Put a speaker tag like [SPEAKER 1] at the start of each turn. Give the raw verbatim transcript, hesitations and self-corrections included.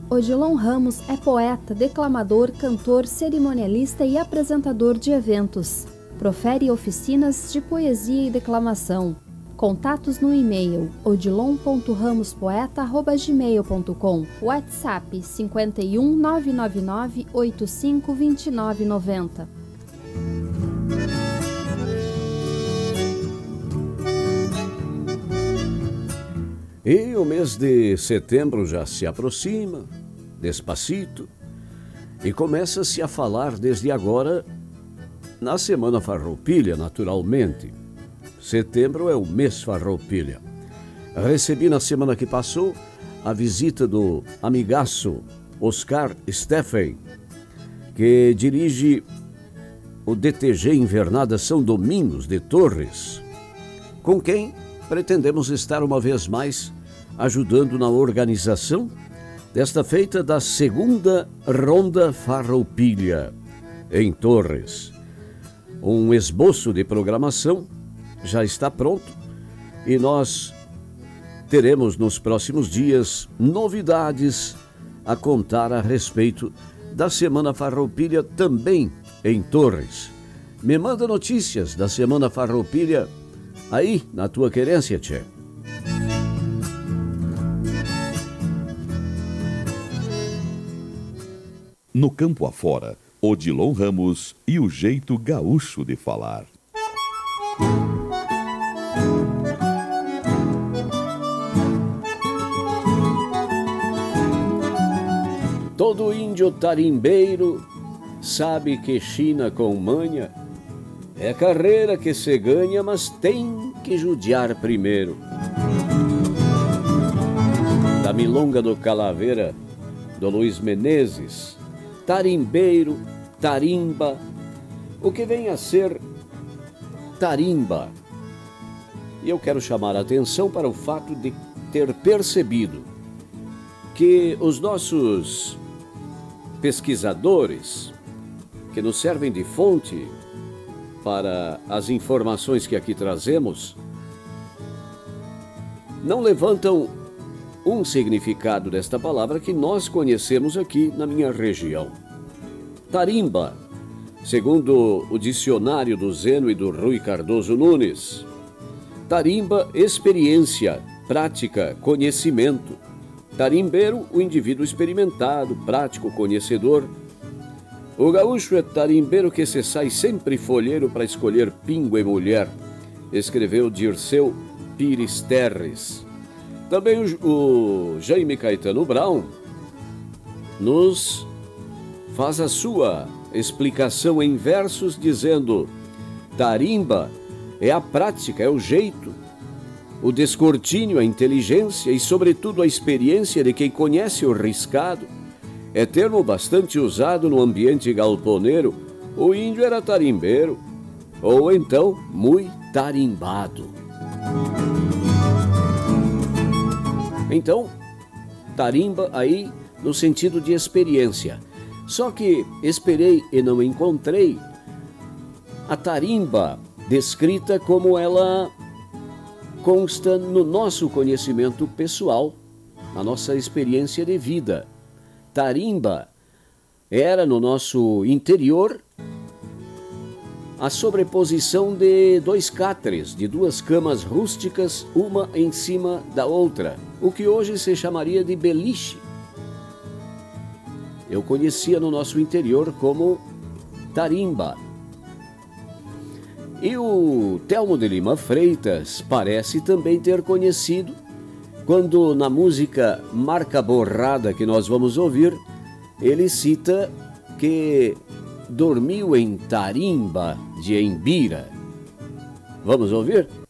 [SPEAKER 1] Odilon Ramos é poeta, declamador, cantor, cerimonialista e apresentador de eventos. Profere oficinas de poesia e declamação. Contatos no e-mail odilon ponto ramospoeta arroba gmail ponto com. WhatsApp cinco um nove nove nove oito cinco dois nove nove zero.
[SPEAKER 2] E o mês de setembro já se aproxima, despacito, e começa-se a falar desde agora na Semana Farroupilha, naturalmente. Setembro é o mês Farroupilha. Recebi na semana que passou a visita do amigaço Oscar Steffen, que dirige o D T G Invernada São Domingos de Torres, com quem pretendemos estar uma vez mais ajudando na organização desta feita da segunda Ronda Farroupilha em Torres. Um esboço de programação já está pronto e nós teremos nos próximos dias novidades a contar a respeito da Semana Farroupilha também em Torres. Me manda notícias da Semana Farroupilha aí na tua querência, tchê.
[SPEAKER 3] No campo afora, Odilon Ramos e o jeito gaúcho de falar.
[SPEAKER 2] Todo índio tarimbeiro sabe que China com manha é carreira que se ganha, mas tem que judiar primeiro. Da Milonga do Calaveira, do Luiz Menezes, tarimbeiro, tarimba, o que vem a ser tarimba. E eu quero chamar a atenção para o fato de ter percebido que os nossos pesquisadores, que nos servem de fonte para as informações que aqui trazemos, não levantam um significado desta palavra que nós conhecemos aqui na minha região. Tarimba, segundo o dicionário do Zeno e do Rui Cardoso Nunes. Tarimba, experiência, prática, conhecimento. Tarimbeiro, o indivíduo experimentado, prático, conhecedor. O gaúcho é tarimbeiro que se sai sempre folheiro para escolher pingo e mulher, escreveu Dirceu Pires Terres. Também o, o Jaime Caetano Brown nos faz a sua explicação em versos dizendo: tarimba é a prática, é o jeito, o descortínio, a inteligência e, sobretudo, a experiência de quem conhece o riscado. É termo bastante usado no ambiente galponeiro. O índio era tarimbeiro, ou então, muito tarimbado. Então, tarimba aí no sentido de experiência. Só que esperei e não encontrei a tarimba descrita como ela consta no nosso conhecimento pessoal, na nossa experiência de vida. Tarimba era no nosso interior a sobreposição de dois cátares, de duas camas rústicas, uma em cima da outra, o que hoje se chamaria de beliche. Eu conhecia no nosso interior como tarimba. E o Telmo de Lima Freitas parece também ter conhecido, quando na música Marca Borrada que nós vamos ouvir, ele cita que dormiu em tarimba de Embira. Vamos ouvir?